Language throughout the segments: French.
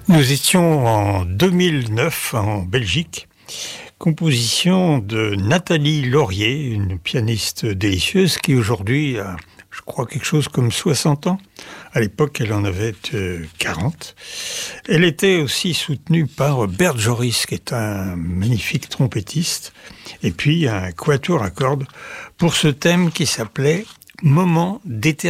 Nous étions en 2009 en Belgique, composition de Nathalie Laurier, une pianiste délicieuse qui aujourd'hui a, je crois, quelque chose comme 60 ans. À l'époque, elle en avait 40. Elle était aussi soutenue par Bert Joris, qui est un magnifique trompettiste, et puis un quatuor à cordes pour ce thème qui s'appelait « Moment d'éternité »,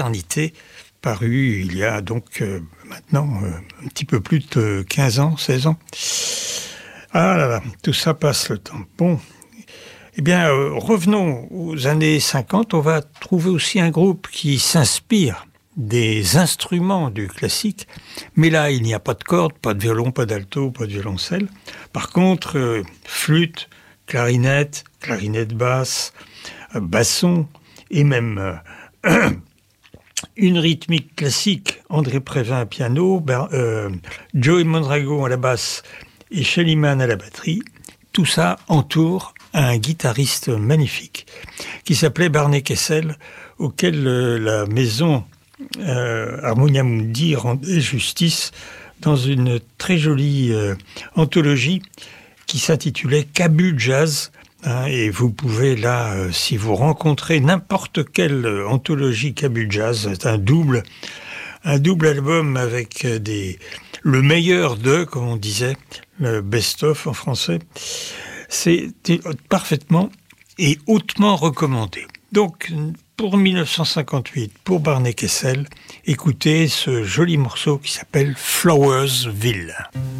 paru il y a donc maintenant un petit peu plus de 15 ans, 16 ans. Ah là là, tout ça passe le temps. Bon, eh bien, revenons aux années 50. On va trouver aussi un groupe qui s'inspire des instruments du classique. Mais là, il n'y a pas de cordes, pas de violon, pas d'alto, pas de violoncelle. Par contre, flûte, clarinette, clarinette basse, basson et même une rythmique classique. André Prévin piano, Joey Mondragon à la basse et Shelly Manne à la batterie. Tout ça entoure un guitariste magnifique qui s'appelait Barney Kessel, auquel la maison Harmonia Mundi rendait justice dans une très jolie anthologie qui s'intitulait Kabul Jazz. Et vous pouvez là, si vous rencontrez n'importe quelle anthologie Kabul Jazz, c'est un double album avec le meilleur de, comme on disait, le best-of en français. C'est parfaitement et hautement recommandé. Donc, pour 1958, pour Barney Kessel, écoutez ce joli morceau qui s'appelle Flowersville.